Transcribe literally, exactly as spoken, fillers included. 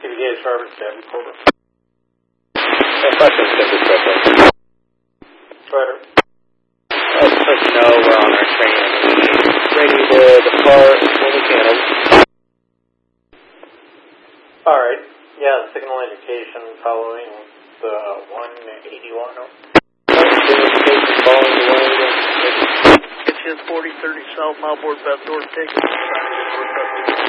T V D is Robert Stafford Cobra. Question Stafford Cobra. Ryder. Uh, just let you know we're on our train and we ready to depart when we can. Alright, yeah, the signal indication following the one eighty-one. Following the wind. It's his forty thirty south, outboard back door ticket.